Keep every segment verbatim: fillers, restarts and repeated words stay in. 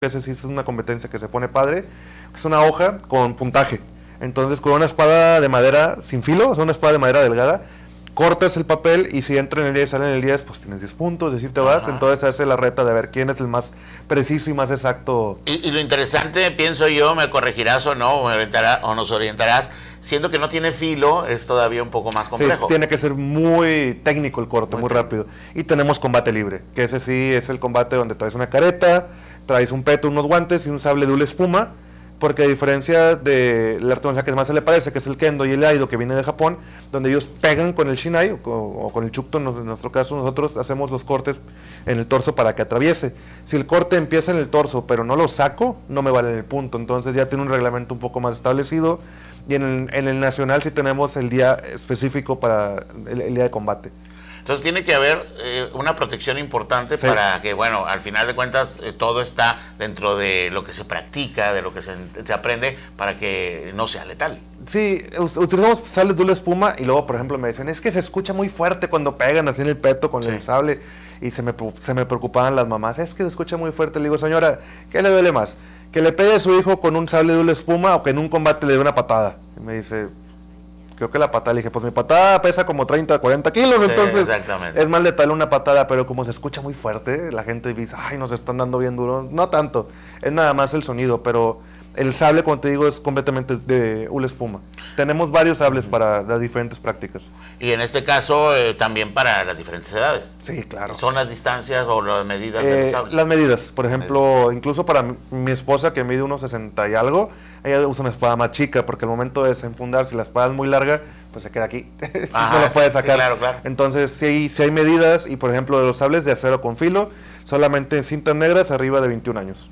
ese sí es una competencia que se pone padre, es una hoja con puntaje. Entonces con una espada de madera sin filo, o sea, una espada de madera delgada, cortas el papel y si entra en el diez y sale en el diez, pues tienes diez puntos, y así te vas. Ajá. Entonces se hace la reta de ver quién es el más preciso y más exacto. Y, y lo interesante, pienso yo, me corregirás o no, o, me orientará, o nos orientarás, siendo que no tiene filo, es todavía un poco más complejo. Sí, tiene que ser muy técnico el corte, muy, muy rápido. Y tenemos combate libre, que ese sí es el combate donde traes una careta, traes un peto, unos guantes y un sable de hula espuma, porque a diferencia del arte marcial que más se le parece, que es el kendo y el aido, que viene de Japón, donde ellos pegan con el shinai o con, o con el chukto, en nuestro caso nosotros hacemos los cortes en el torso para que atraviese. Si el corte empieza en el torso pero no lo saco, no me vale el punto, entonces ya tiene un reglamento un poco más establecido. Y en el, en el nacional sí tenemos el día específico para el, el día de combate. Entonces tiene que haber eh, una protección importante, sí, para que, bueno, al final de cuentas eh, todo está dentro de lo que se practica, de lo que se, se aprende, para que no sea letal. Sí, utilizamos sables de hula espuma y luego, por ejemplo, me dicen, es que se escucha muy fuerte cuando pegan así en el peto con, sí, el sable, y se me, se me preocupaban las mamás, es que se escucha muy fuerte. Le digo, señora, ¿qué le duele más? ¿Que le pegue a su hijo con un sable de hula espuma o que en un combate le dé una patada? Y me dice, creo que la patada. Le dije, pues mi patada pesa como treinta, cuarenta kilos, sí, entonces es más letal una patada, pero como se escucha muy fuerte, la gente dice, ay, nos están dando bien duro. No tanto, es nada más el sonido, pero el sable, como te digo, es completamente de hula espuma. Tenemos varios sables, uh-huh, para las diferentes prácticas. Y en este caso, eh, también para las diferentes edades. Sí, claro. ¿Son las distancias o las medidas eh, de los sables? Las medidas, por ejemplo, medidas. Incluso para mi, mi esposa, que mide unos sesenta y algo, ella usa una espada más chica, porque al momento de desenfundar, si la espada es muy larga, pues se queda aquí. Ajá, no la puede sacar. Sí, claro, claro. Entonces, sí, sí hay medidas, y por ejemplo, de los sables de acero con filo, solamente en cintas negras arriba de veintiún años.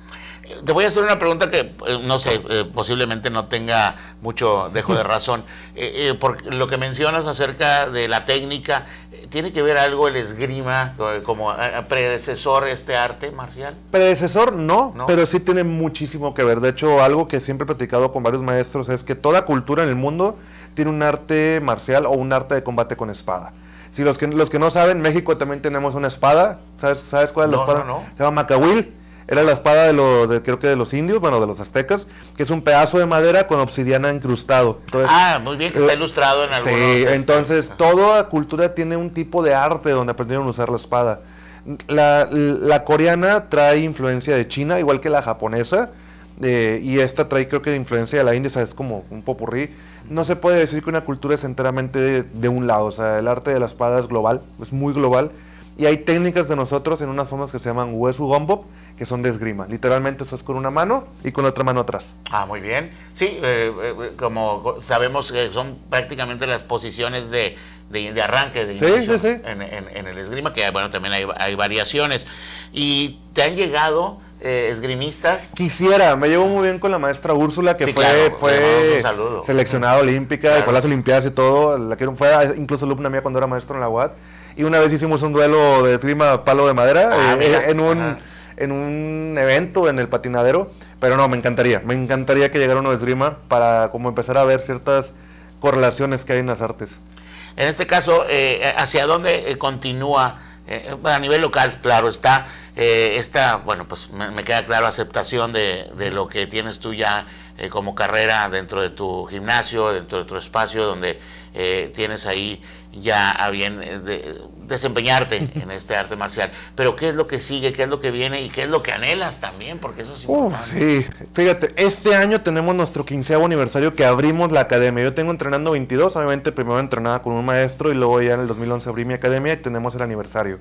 Te voy a hacer una pregunta que, no sé, eh, posiblemente no tenga mucho dejo de razón. Eh, eh, por lo que mencionas acerca de la técnica, ¿tiene que ver algo el esgrima como predecesor este arte marcial? Predecesor no, no, pero sí tiene muchísimo que ver. De hecho, algo que siempre he platicado con varios maestros es que toda cultura en el mundo tiene un arte marcial o un arte de combate con espada. Si los que, los que no saben, México también tenemos una espada. ¿Sabes, sabes cuál es la no, espada? No, no. Se llama macahuil. Era la espada de los, de, creo que de los indios, bueno, de los aztecas, que es un pedazo de madera con obsidiana incrustado. Entonces, ah, muy bien, que está ilustrado en algunos. Sí, este, entonces uh-huh, toda cultura tiene un tipo de arte donde aprendieron a usar la espada. La, la coreana trae influencia de China, igual que la japonesa, eh, y esta trae creo que influencia de la India, o sea, es como un popurrí. No se puede decir que una cultura es enteramente de, de un lado, o sea, el arte de la espada es global, es muy global. Y hay técnicas de nosotros en unas formas que se llaman Uesu Gombop, que son de esgrima. Literalmente eso es con una mano y con la otra mano atrás. Ah, muy bien. Sí, eh, eh, como sabemos que son prácticamente las posiciones de, de, de arranque, de inicio, sí, sí, sí. En, en, en el esgrima, que bueno, también hay, hay variaciones. ¿Y te han llegado eh, esgrimistas? Quisiera, me llevo muy bien con la maestra Úrsula, que sí, fue, claro, fue seleccionada olímpica, claro, y fue a las olimpiadas y todo. La que fue incluso alumna mía cuando era maestro en la U A D. Y una vez hicimos un duelo de esgrima palo de madera, ah, eh, en, un, en un evento en el patinadero, pero no, me encantaría, me encantaría que llegara uno de esgrima para como empezar a ver ciertas correlaciones que hay en las artes. En este caso, eh, ¿hacia dónde eh, continúa? Eh, a nivel local, claro, está eh, esta, bueno, pues me, me queda claro, aceptación de, de lo que tienes tú ya eh, como carrera dentro de tu gimnasio, dentro de tu espacio, donde eh, tienes ahí ya a bien de, desempeñarte en este arte marcial. Pero ¿qué es lo que sigue? ¿Qué es lo que viene? ¿Y qué es lo que anhelas también? Porque eso es importante. Uh, sí, fíjate, este año tenemos nuestro quinceavo aniversario que abrimos la academia. Yo tengo entrenando veintidós, obviamente primero entrenaba con un maestro y luego ya en el dos mil once abrí mi academia y tenemos el aniversario.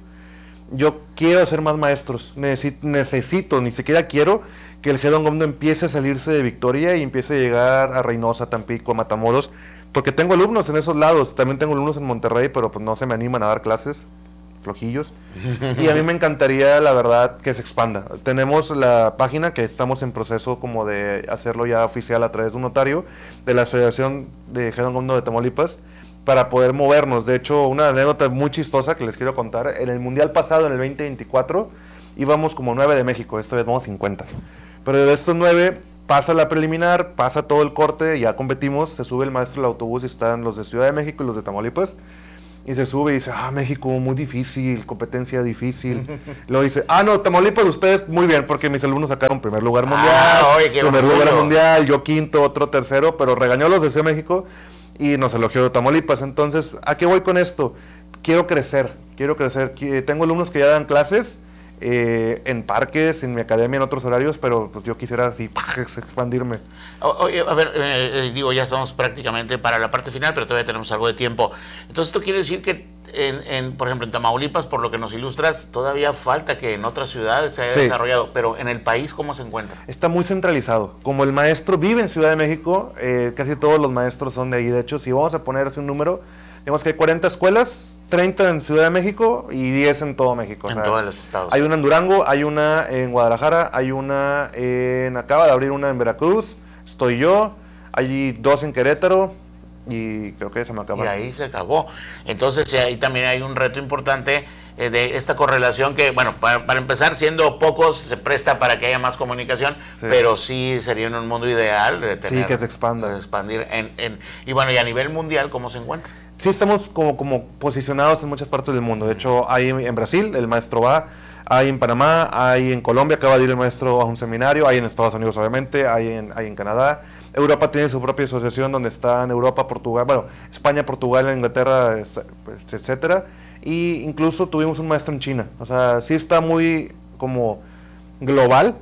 Yo quiero hacer más maestros, necesito, necesito, ni siquiera quiero que el Hedon Gomdo empiece a salirse de Victoria y empiece a llegar a Reynosa, Tampico, a Matamoros, porque tengo alumnos en esos lados, también tengo alumnos en Monterrey, pero pues no se me animan a dar clases, flojillos, y a mí me encantaría, la verdad, que se expanda. Tenemos la página que estamos en proceso como de hacerlo ya oficial a través de un notario de la Asociación de Hedon Gomdo de Tamaulipas, para poder movernos. De hecho, una anécdota muy chistosa que les quiero contar, en el Mundial pasado, en el veinte veinticuatro, íbamos como nueve de México, esta vez vamos cincuenta. Pero de estos nueve, pasa la preliminar, pasa todo el corte, ya competimos, se sube el maestro del autobús y están los de Ciudad de México y los de Tamaulipas. Y se sube y dice, ah, México, muy difícil, competencia difícil. Luego dice, ah, no, Tamaulipas, ustedes muy bien, porque mis alumnos sacaron primer lugar mundial, ah, oye, qué primer orgullo. lugar mundial, yo quinto, otro tercero, pero regañó a los de Ciudad de México y nos elogió Tamaulipas. Entonces, ¿a qué voy con esto? Quiero crecer, quiero crecer. Tengo alumnos que ya dan clases eh, en parques, en mi academia, en otros horarios, pero pues yo quisiera así expandirme. Oye, a ver, eh, digo, ya estamos prácticamente para la parte final, pero todavía tenemos algo de tiempo. Entonces, ¿esto quiere decir que, en, en, por ejemplo, en Tamaulipas, por lo que nos ilustras, todavía falta que en otras ciudades se haya sí. desarrollado? Pero en el país, ¿cómo se encuentra? Está muy centralizado. Como el maestro vive en Ciudad de México, eh, casi todos los maestros son de ahí. De hecho, si vamos a poner así un número, digamos que hay cuarenta escuelas, treinta en Ciudad de México y diez en todo México. En o sea, todos los estados. Hay una en Durango, hay una en Guadalajara, hay una en... Acaba de abrir una en Veracruz, estoy yo, hay dos en Querétaro y creo que se me acaba. Y ahí se acabó. Entonces ahí también hay un reto importante eh, de esta correlación que, bueno, para, para empezar, siendo pocos, se presta para que haya más comunicación, sí. pero sí sería en un mundo ideal de tener, sí, que se expanda. De expandir. En, en, y bueno, y a nivel mundial, ¿cómo se encuentra? Sí, estamos como, como posicionados en muchas partes del mundo. De hecho, hay en Brasil, el maestro va, hay en Panamá, hay en Colombia, acaba de ir el maestro a un seminario, hay en Estados Unidos obviamente, hay en, hay en Canadá. Europa tiene su propia asociación donde están Europa, Portugal, bueno, España, Portugal, Inglaterra, etcétera. Y incluso tuvimos un maestro en China. O sea, sí está muy como global,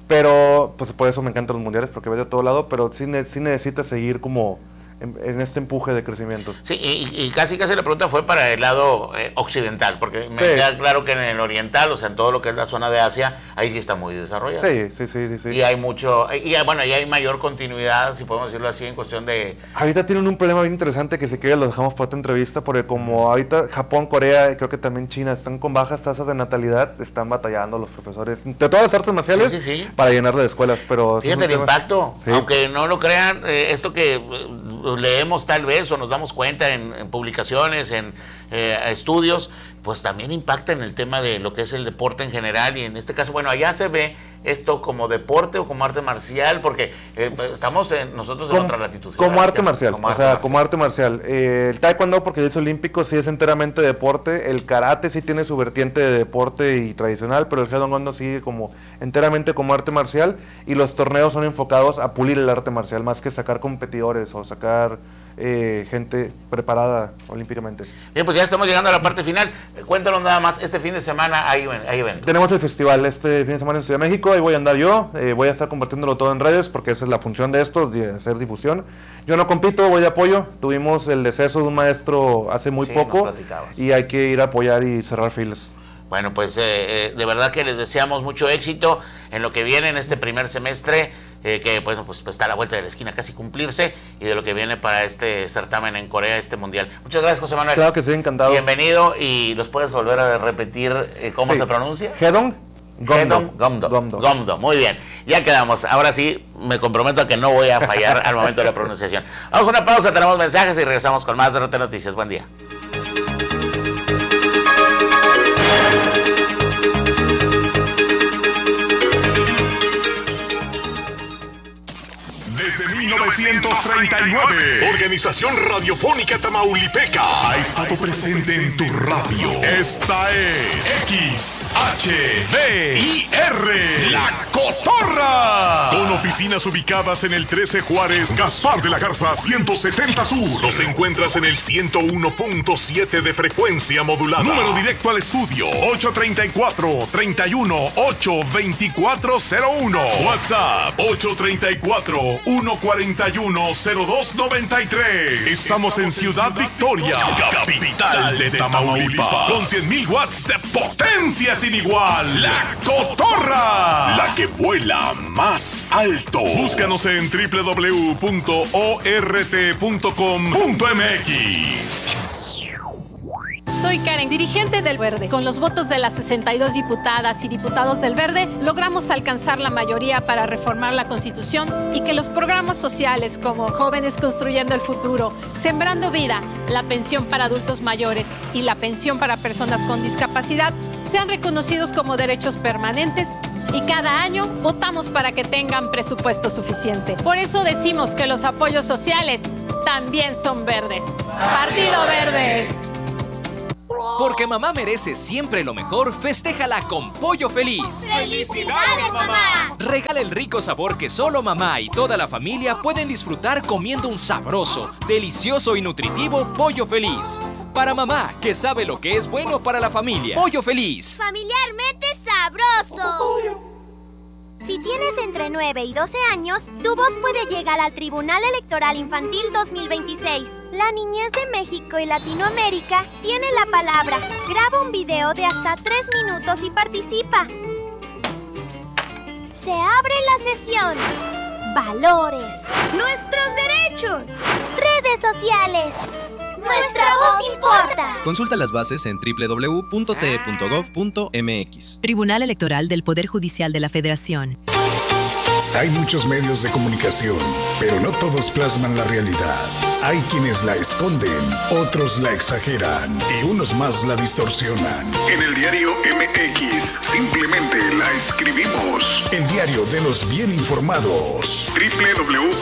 pero pues por eso me encantan los mundiales, porque ves de todo lado, pero sí, sí necesita seguir como en, en este empuje de crecimiento. Sí, y, y casi casi la pregunta fue para el lado eh, occidental, porque me sí. queda claro que en el oriental, o sea, en todo lo que es la zona de Asia, ahí sí está muy desarrollado. Sí, sí, sí, sí. sí. Y hay mucho, y bueno, y hay mayor continuidad, si podemos decirlo así, en cuestión de... Ahorita tienen un problema bien interesante que si quieres lo dejamos para otra entrevista, porque como ahorita Japón, Corea y creo que también China están con bajas tasas de natalidad, están batallando los profesores de todas las artes marciales sí, sí, sí. para llenar de escuelas, pero... Fíjate el tema... impacto, sí. aunque no lo crean, eh, esto que... Eh, leemos tal vez o nos damos cuenta en, en publicaciones, en eh, estudios, pues también impacta en el tema de lo que es el deporte en general y en este caso, bueno, allá se ve esto como deporte o como arte marcial, porque eh, estamos en, nosotros en como, otra latitud. Como arte marcial, como o arte sea, marcial. como arte marcial. Eh, el taekwondo, porque es olímpico, sí es enteramente deporte. El karate sí tiene su vertiente de deporte y tradicional, pero el Hedo sigue como enteramente como arte marcial y los torneos son enfocados a pulir el arte marcial, más que sacar competidores o sacar eh, gente preparada olímpicamente. Bien, pues ya estamos llegando a la parte final. Cuéntanos nada más, este fin de semana hay, hay evento. Tenemos el festival este fin de semana en Ciudad de México. Ahí voy a andar yo, eh, voy a estar compartiéndolo todo en redes porque esa es la función de esto, de hacer difusión. Yo no compito, voy de apoyo. Tuvimos el deceso de un maestro hace muy sí, poco y hay que ir a apoyar y cerrar filas. Bueno, pues eh, eh, de verdad que les deseamos mucho éxito en lo que viene en este primer semestre, eh, que pues, pues, pues está a la vuelta de la esquina casi cumplirse, y de lo que viene para este certamen en Corea, este mundial. Muchas gracias, José Manuel. Claro que sí, encantado. Bienvenido, y ¿los puedes volver a repetir eh, cómo sí. se pronuncia? Hedong Gomdo. Gomdo. Gomdo. Gomdo. Muy bien. Ya quedamos. Ahora sí, me comprometo a que no voy a fallar al momento de la pronunciación. Vamos a una pausa, tenemos mensajes y regresamos con más de Rote Noticias. Buen día. Desde mil novecientos treinta y nueve, Organización Radiofónica Tamaulipeca ha estado presente en tu radio. Esta es X H D I R, La Cotorra. Con oficinas ubicadas en el trece Juárez, Gaspar de la Garza ciento setenta Sur. Los encuentras en el ciento uno punto siete de frecuencia modulada. Número directo al estudio ocho treinta y cuatro, treinta y uno, ocho veinticuatro cero uno. WhatsApp ocho treinta y cuatro, uno cuarenta y uno, cero dos noventa y tres. Estamos en Ciudad Victoria, capital de Tamaulipas, con cien mil watts de potencia sin igual. La Cotorra, la que vuela más alto. Búscanos en doble u doble u doble u punto o r t punto com punto m x. Soy Karen, dirigente del Verde. Con los votos de las sesenta y dos diputadas y diputados del Verde, logramos alcanzar la mayoría para reformar la Constitución y que los programas sociales como Jóvenes Construyendo el Futuro, Sembrando Vida, la pensión para adultos mayores y la pensión para personas con discapacidad sean reconocidos como derechos permanentes, y cada año votamos para que tengan presupuesto suficiente. Por eso decimos que los apoyos sociales también son verdes. ¡Partido Verde! Porque mamá merece siempre lo mejor, festéjala con Pollo Feliz. ¡Felicidades, mamá! Regala el rico sabor que solo mamá y toda la familia pueden disfrutar comiendo un sabroso, delicioso y nutritivo Pollo Feliz. Para mamá, que sabe lo que es bueno para la familia. Pollo Feliz. Familiarmente sabroso. Si tienes entre nueve y doce años, tu voz puede llegar al Tribunal Electoral Infantil dos mil veintiséis. La niñez de México y Latinoamérica tiene la palabra. Graba un video de hasta tres minutos y participa. Se abre la sesión. Valores. Nuestros derechos. Redes sociales. ¡Nuestra voz importa! Consulta las bases en doble u doble u doble u punto t e punto gov punto m x. Tribunal Electoral del Poder Judicial de la Federación. Hay muchos medios de comunicación, pero no todos plasman la realidad. Hay quienes la esconden, otros la exageran y unos más la distorsionan. En el diario M X simplemente la escribimos. El diario de los bien informados. doble u doble u doble u